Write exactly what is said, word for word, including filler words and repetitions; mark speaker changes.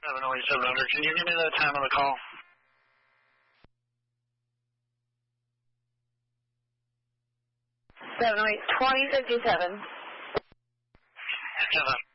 Speaker 1: seven oh eight seven hundred. Can you give me the time of the call?
Speaker 2: seven oh eight, twenty fifty-seven.
Speaker 1: Seven.